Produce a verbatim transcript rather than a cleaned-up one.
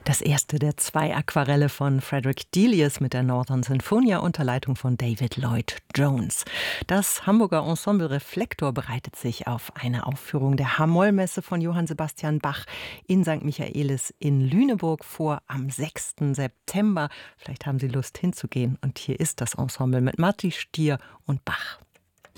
Das erste der zwei Aquarelle von Frederick Delius mit der Northern Sinfonia unter Leitung von David Lloyd Jones. Das Hamburger Ensemble Reflektor bereitet sich auf eine Aufführung der H-Moll-Messe von Johann Sebastian Bach in Sankt Michaelis in Lüneburg vor am sechsten September. Vielleicht haben Sie Lust hinzugehen. Und hier ist das Ensemble mit Matti Stier und Bach.